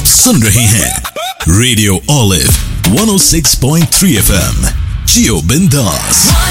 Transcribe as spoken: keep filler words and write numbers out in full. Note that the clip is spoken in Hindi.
सुन रहे हैं रेडियो ओलिव वन ओ six point three F M. जियो बिंदास।